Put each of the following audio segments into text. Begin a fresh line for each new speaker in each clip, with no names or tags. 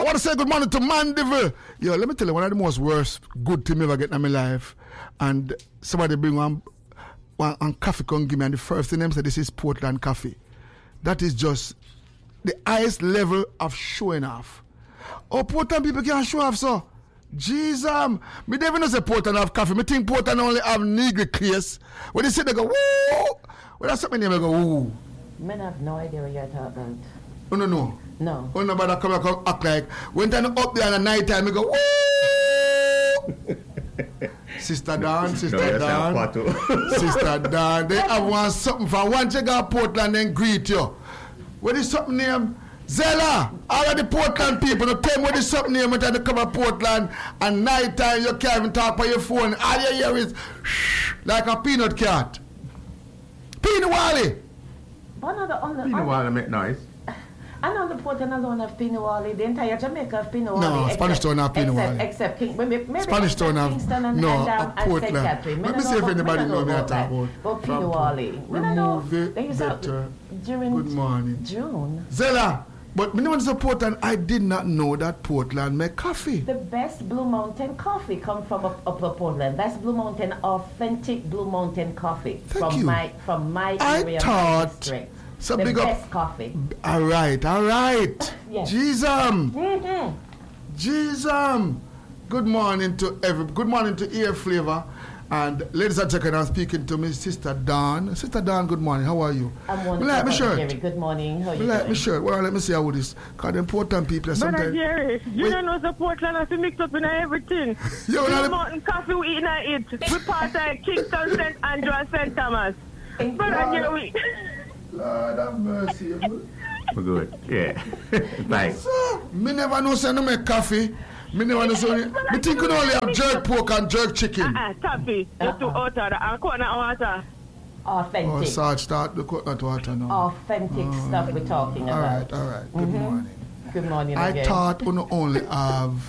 want to say good morning to Mandeville. Yo, let me tell you, one of the most worst good thing ever get in my life. And somebody bring one coffee come give me, and the first thing them say, this is Portland coffee. That is just the highest level of showing off. Oh, Portland people can show off, so. Jesus, me never know say Portland have coffee. Me think Portland only have Negro case. When they say they go, woo! When that's something they go, woo.
Men have no idea what you're talking about.
Oh, no.
No.
Oh, nobody come act like, when time up there in the night time, me go, woo! Sister Dan, Sister Dan, they have one something from one check out Portland and greet you. What is something name? Zella, all of the Portland people, no tell me what is something name when they come to Portland and night time you can't even talk by your phone. All you hear is like a peanut cat. Peanut Wally.
Peanut Wally make noise.
I know the Portland don't have Peanut Wally. The entire Jamaica have Peanut Wally.
No, Spanish don't have Peanut Wally.
Except maybe
Spanish don't have.
Kingston and
Portland. Let me see if anybody know me at all.
But Peanut Wally.
Remove it better.
During
Good morning.
June.
Zella. But me know Portland, I did not know that Portland make coffee.
The best Blue Mountain coffee come from upper Portland. That's Blue Mountain, authentic Blue Mountain coffee.
Thank you.
From my area, my district.
So
the
big
best
up.
coffee.
All right.
Yes.
Jesus. Good morning to Good morning to Ear Flavor. And ladies and gentlemen, I'm speaking to me, Sister Dawn. Sister Dawn, good morning. How are you?
I'm wonderful.
Like my shirt.
Jerry. Good morning. How are you
like
doing?
my shirt. Well, let me see how it is. Because the important people sometimes...
Brother Jerry, you don't know the Portland has to mix up in everything.
Yo,
mountain coffee we eat and eat. We part of Kingston, St. Andrew and St. Thomas. Brother Jerry.
Lord have mercy.
We're good. Yeah. Thanks.
Me never know say no make coffee. Me never know say me think you only have jerk pork and jerk chicken.
Coffee. Just to water and coconut water.
Authentic.
Oh, Sarge, start the coconut water now.
Authentic stuff we're talking about.
All right. Good morning.
Good morning
I
again.
thought we only have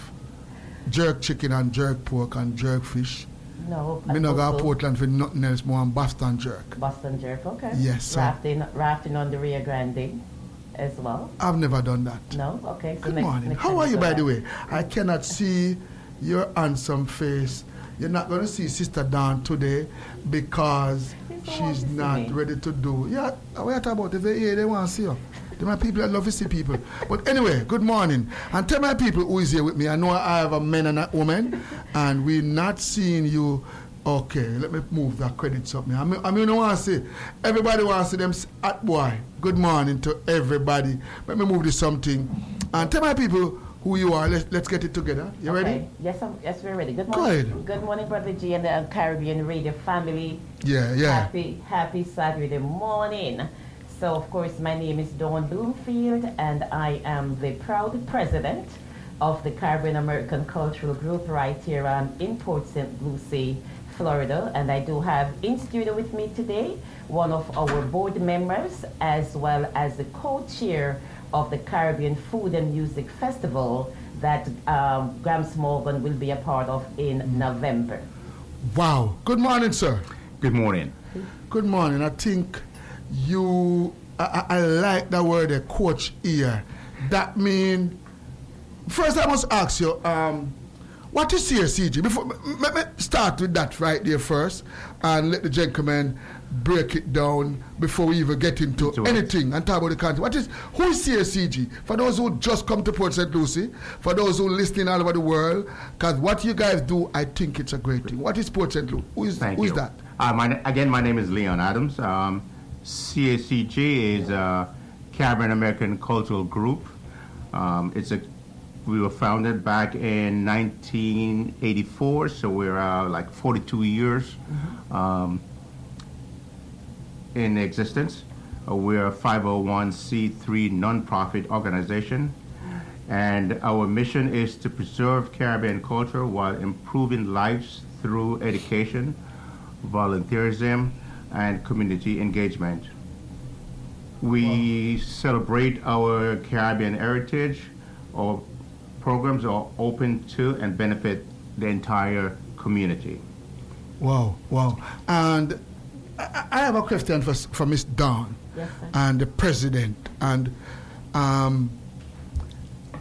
jerk chicken and jerk pork and jerk fish.
No.
Me no go to Portland for nothing else more than Boston jerk.
Boston jerk, okay.
Yes, sir.
Rafting on the Rio Grande as well.
I've never done that.
No? Okay. So
Good morning. How are you, by the way? I cannot see your handsome face. You're not going to see Sister Dawn today because she's not ready to do. Yeah, what are you talking about? If they hear, they want to see you. There are people that love to see people. But anyway, good morning. And tell my people who is here with me. I know I have a man and a woman, and we're not seeing you. Okay, let me move the credits up now. I mean, I want to say, everybody wants to see them at boy. Good morning to everybody. Let me move this something. And tell my people who you are. Let's get it together. You ready?
Yes, we're ready. Good morning.
Go ahead.
Good morning, Brother G and the Caribbean Radio family.
Yeah.
Happy Saturday morning. So, of course, my name is Dawn Bloomfield, and I am the proud president of the Caribbean American Cultural Group right here in Port St. Lucie, Florida. And I do have in studio with me today one of our board members, as well as the co-chair of the Caribbean Food and Music Festival that Gramps Morgan will be a part of in November.
Wow. Good morning, sir.
Good morning.
Good morning. I think I like the word a coach here. That means, first I must ask you, what is CSCG? Before, let me start with that right there first, and let the gentleman break it down before we even get into anything and talk about the country. Who is CSCG? For those who just come to Port St. Lucie, for those who listening all over the world, because what you guys do, I think it's a great thing. What is Port St. Lucie? Who is that?
My name is Leon Adams. CSCG is a Caribbean American Cultural Group. We were founded back in 1984, so we're like 42 years in existence. We're a 501c3 nonprofit organization, and our mission is to preserve Caribbean culture while improving lives through education, volunteerism, and community engagement. We celebrate our Caribbean heritage. Our programs are open to and benefit the entire community.
Wow. And I have a question for Ms. Dawn.
Yes, sir.
And the president. And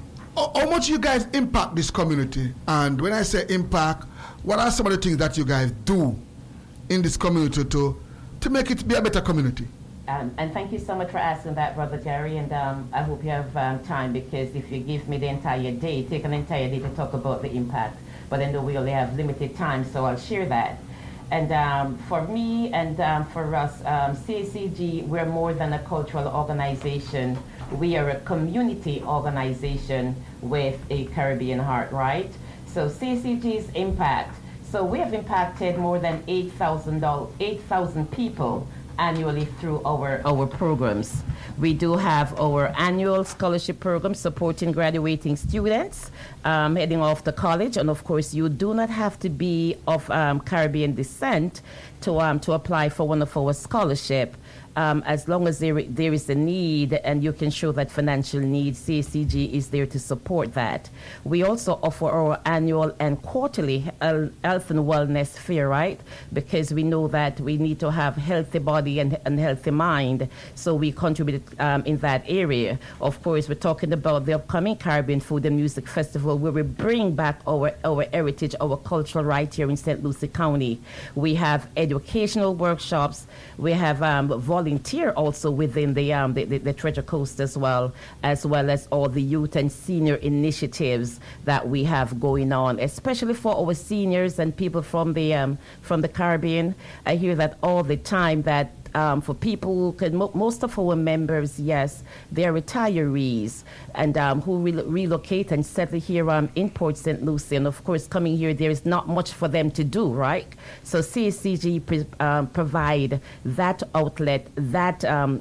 how much you guys impact this community? And when I say impact, what are some of the things that you guys do in this community to make it be a better community?
And thank you so much for asking that, Brother Jerry. And I hope you have time, because if you give me the entire day, take an entire day to talk about the impact. But I know we only have limited time, so I'll share that. And for me and for us, CACG, we're more than a cultural organization. We are a community organization with a Caribbean heart, right? So CACG's impact. So we have impacted more than 8,000 people annually through our programs. We do have our annual scholarship program supporting graduating students heading off to college, and of course you do not have to be of Caribbean descent to apply for one of our scholarship. As long as there is a need and you can show that financial need, CACG is there to support that. We also offer our annual and quarterly health and wellness fair, right? Because we know that we need to have healthy body and healthy mind, so we contribute in that area. Of course, we're talking about the upcoming Caribbean Food and Music Festival, where we bring back our heritage, our culture right here in St. Lucie County. We have educational workshops. We have volunteer also within the Treasure Coast as well as all the youth and senior initiatives that we have going on, especially for our seniors and people from the Caribbean. I hear that all the time, that for people who can, most of our members, yes, they're retirees and who relocate and settle here in Port St. Lucie. And of course, coming here, there is not much for them to do, right? So CACG provide that outlet, that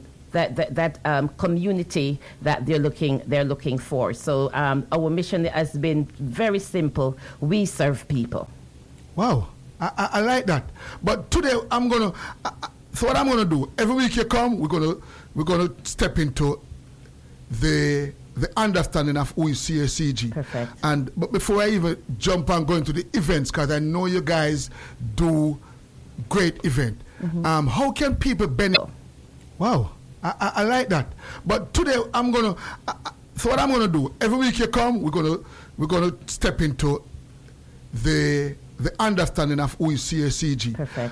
community that they're looking for. So our mission has been very simple. We serve people.
Wow, I like that. But today so what I'm gonna do, every week you come, we're gonna step into the understanding of who is CACG.
Perfect.
But before I even jump and go into the events, because I know you guys do great event. Mm-hmm. How can people benefit? Wow, I like that. But today so what I'm gonna do, every week you come, we're gonna step into the understanding of who is CACG.
Perfect.